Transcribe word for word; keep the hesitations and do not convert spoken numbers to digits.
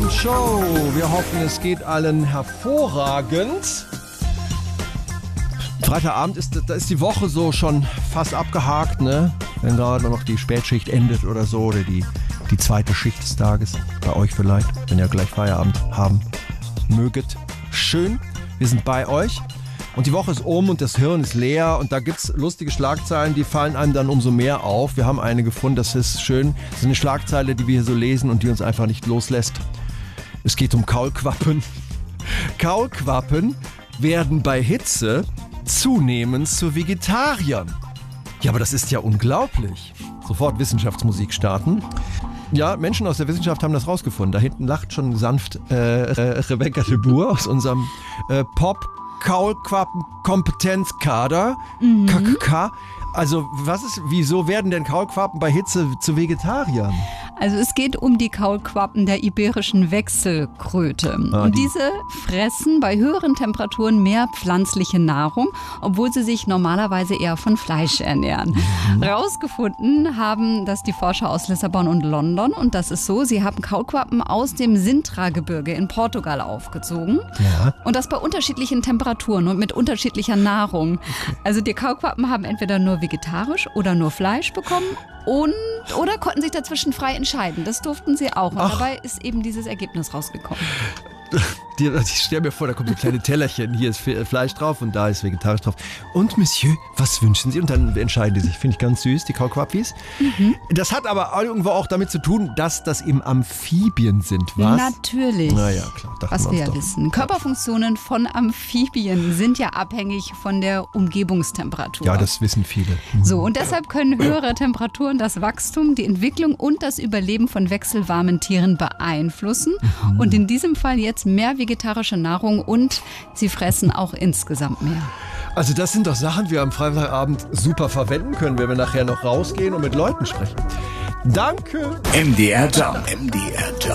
Freitagabendshow. Wir hoffen, es geht allen hervorragend. Freitagabend ist, da ist die Woche so schon fast abgehakt, ne? Wenn gerade noch die Spätschicht endet oder so, oder die, die zweite Schicht des Tages. Bei euch vielleicht, wenn ihr gleich Feierabend haben möget. Schön, wir sind bei euch. Und die Woche ist um und das Hirn ist leer und da gibt's lustige Schlagzeilen, die fallen einem dann umso mehr auf. Wir haben eine gefunden, das ist schön. Das ist eine Schlagzeile, die wir hier so lesen und die uns einfach nicht loslässt. Es geht um Kaulquappen. Kaulquappen werden bei Hitze zunehmend zu Vegetariern. Ja, aber das ist ja unglaublich. Sofort Wissenschaftsmusik starten. Ja, Menschen aus der Wissenschaft haben das rausgefunden. Da hinten lacht schon sanft äh, äh, Rebecca de Boer aus unserem äh, Pop Kaulquappen-Kompetenzkader. Mhm. K K K. Also, was ist, wieso werden denn Kaulquappen bei Hitze zu Vegetariern? Also es geht um die Kaulquappen der iberischen Wechselkröte. Ah, und die. diese fressen bei höheren Temperaturen mehr pflanzliche Nahrung, obwohl sie sich normalerweise eher von Fleisch ernähren. Mhm. Rausgefunden haben das die Forscher aus Lissabon und London. Und das ist so, sie haben Kaulquappen aus dem Sintra-Gebirge in Portugal aufgezogen. Ja. Und das bei unterschiedlichen Temperaturen und mit unterschiedlicher Nahrung. Okay. Also die Kaulquappen haben entweder nur vegetarisch oder nur Fleisch bekommen. Und, oder konnten sich dazwischen frei entscheiden. Das durften sie auch. Und Ach. dabei ist eben dieses Ergebnis rausgekommen. Ich stelle mir vor, da kommt so kleine Tellerchen. Hier ist Fleisch drauf und da ist vegetarisch drauf. Und Monsieur, was wünschen Sie? Und dann entscheiden die sich. Finde ich ganz süß, die Kaulquappis. Mhm. Das hat aber irgendwo auch damit zu tun, dass das eben Amphibien sind, was? Natürlich. Naja, klar. Was wir ja doch. wissen. Körperfunktionen von Amphibien sind ja abhängig von der Umgebungstemperatur. Ja, das wissen viele. Mhm. So, und deshalb können höhere Temperaturen das Wachstum, die Entwicklung und das Überleben von wechselwarmen Tieren beeinflussen. Mhm. Und in diesem Fall jetzt mehr vegetarische Nahrung und sie fressen auch insgesamt mehr. Also das sind doch Sachen, die wir am Freitagabend super verwenden können, wenn wir nachher noch rausgehen und mit Leuten sprechen. Danke! M D R Jump. M D R Jump.